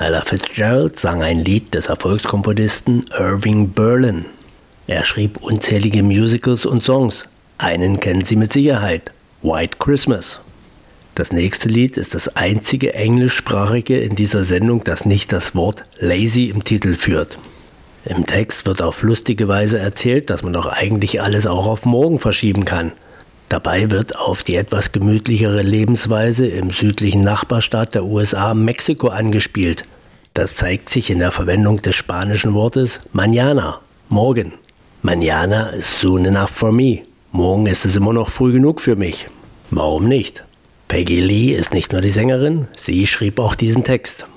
Ella Fitzgerald sang ein Lied des Erfolgskomponisten Irving Berlin. Er schrieb unzählige Musicals und Songs. Einen kennen Sie mit Sicherheit: White Christmas. Das nächste Lied ist das einzige englischsprachige in dieser Sendung, das nicht das Wort lazy im Titel führt. Im Text wird auf lustige Weise erzählt, dass man doch eigentlich alles auch auf morgen verschieben kann. Dabei wird auf die etwas gemütlichere Lebensweise im südlichen Nachbarstaat der USA, Mexiko, angespielt. Das zeigt sich in der Verwendung des spanischen Wortes mañana, morgen. Mañana is soon enough for me. Morgen ist es immer noch früh genug für mich. Warum nicht? Peggy Lee ist nicht nur die Sängerin, sie schrieb auch diesen Text.